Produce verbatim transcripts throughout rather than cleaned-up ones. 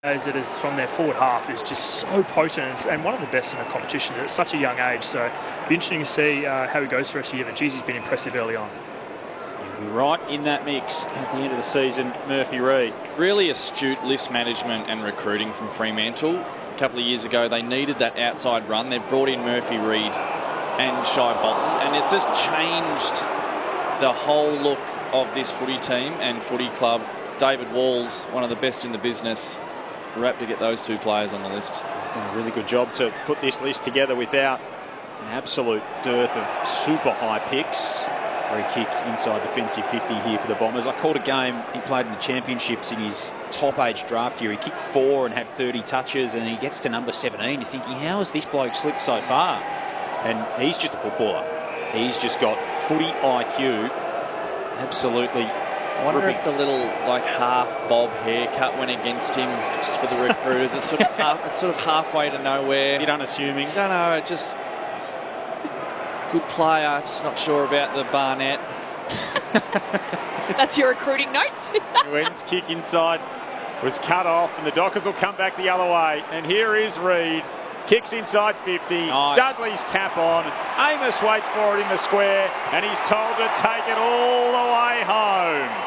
As it is from their forward half is just so potent and one of the best in the competition at such a young age. So it'll be interesting to see uh, how he goes for us here. But geez, he's been impressive early on. He'll be right in that mix at the end of the season, Murphy Reid. Really astute list management and recruiting from Fremantle. A couple of years ago, they needed that outside run. They've brought in Murphy Reid and Shai Bolton, and it's just changed the whole look of this footy team and footy club. David Walls, one of the best in the business. We're apt to get those two players on the list. Done a really good job to put this list together without an absolute dearth of super high picks. Free kick inside defensive fifty here for the Bombers. I called a game he played in the championships in his top age draft year. He kicked four and had thirty touches, and he gets to number seventeen. You're thinking, how has this bloke slipped so far? And he's just a footballer. He's just got footy I Q. Absolutely. I wonder if the little like half bob haircut went against him just for the recruiters. It's sort of half, it's sort of halfway to nowhere. Bit unassuming. I don't know. Just good player. Just not sure about the Barnett. That's your recruiting notes. Nguyen's kick inside was cut off, and the Dockers will come back the other way. And here is Reid. Kicks inside fifty. Nice. Dudley's tap on. Amos waits for it in the square, and he's told to take it all the way home.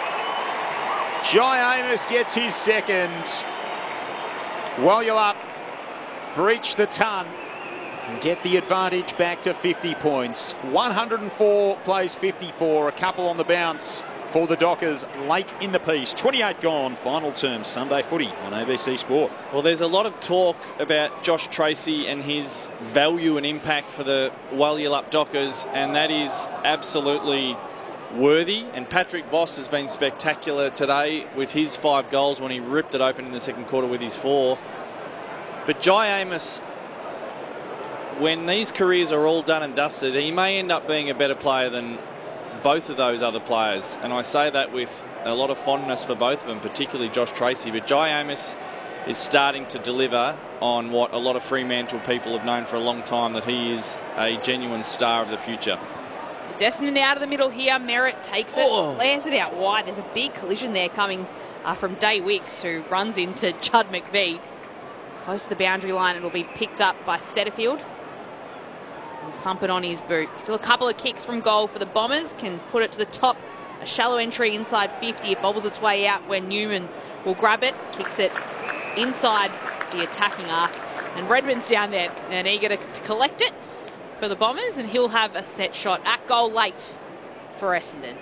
Jai Amos gets his second. Walyalup breach the ton and get the advantage back to fifty points. one hundred and four plays fifty-four. A couple on the bounce for the Dockers late in the piece. twenty-eight gone. Final term Sunday footy on A B C Sport. Well, there's a lot of talk about Josh Tracy and his value and impact for the Walyalup Dockers, and that is absolutely worthy. And Patrick Voss has been spectacular today with his five goals when he ripped it open in the second quarter with his four. But Jai Amos, when these careers are all done and dusted, he may end up being a better player than both of those other players, and I say that with a lot of fondness for both of them, particularly Josh Tracy. But Jai Amos is starting to deliver on what a lot of Fremantle people have known for a long time, that he is a genuine star of the future. Essendon out of the middle here. Merritt takes it, Oh. flares it out wide. There's a big collision there coming uh, from Day Wicks, who runs into Judd McVee. Close to the boundary line, it'll be picked up by Setterfield. Thump it on his boot. Still a couple of kicks from goal for the Bombers. Can put it to the top. A shallow entry inside fifty. It bobbles its way out when Newman will grab it. Kicks it inside the attacking arc. And Redmond's down there and eager to, to collect it for the Bombers. And he'll have a set shot at goal late for Essendon.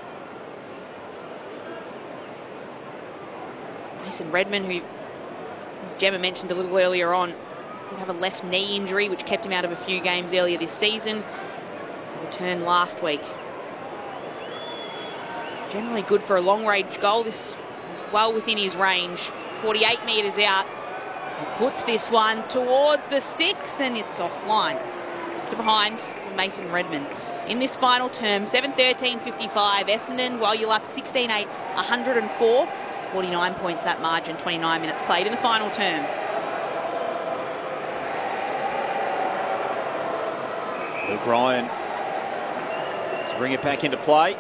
Mason Redmond, who, as Gemma mentioned a little earlier on, did have a left knee injury which kept him out of a few games earlier this season. He returned last week. Generally good for a long range goal. This is well within his range. forty-eight metres out. He puts this one towards the sticks and it's offline. Just behind Mason Redmond. In this final term, seven thirteen fifty-five. Essendon, Walyalup sixteen eight, one hundred and four. forty-nine points that margin, twenty-nine minutes played in the final term. Luke Ryan to bring it back into play.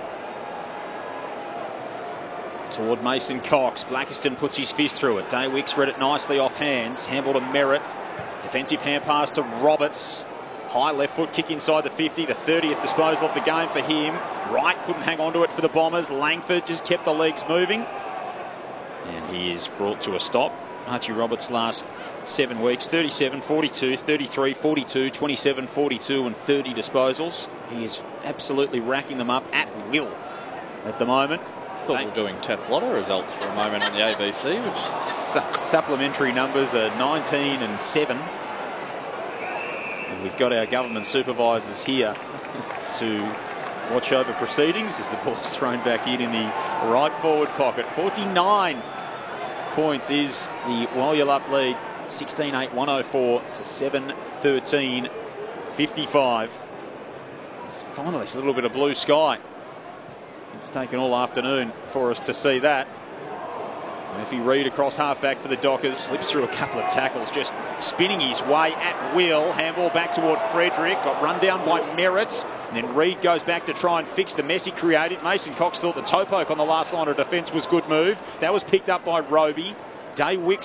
Toward Mason Cox. Blackiston puts his fist through it. Day Wicks read it nicely off hands. Handball to Merritt. Defensive hand pass to Roberts. High left foot kick inside the fifty. The thirtieth disposal of the game for him. Wright couldn't hang on to it for the Bombers. Langford just kept the legs moving. And he is brought to a stop. Archie Roberts last seven weeks, thirty-seven, forty-two, thirty-three, forty-two, twenty-seven, forty-two and thirty disposals. He is absolutely racking them up at will at the moment. Thought we were doing Tathlotta results for a moment on the A B C, which Su supplementary numbers are nineteen and seven. And we've got our government supervisors here to watch over proceedings as the ball's thrown back in in the right forward pocket. forty-nine points is the Walyalup lead. sixteen eight, one oh four to seven thirteen fifty-five. It's finally it's a little bit of blue sky. It's taken all afternoon for us to see that. Murphy Reid across half-back for the Dockers. Slips through a couple of tackles, just spinning his way at will. Handball back toward Frederick. Got run down by Merritt. And then Reid goes back to try and fix the mess he created. Mason Cox thought the toe poke on the last line of defence was good move. That was picked up by Roby. Day Wicks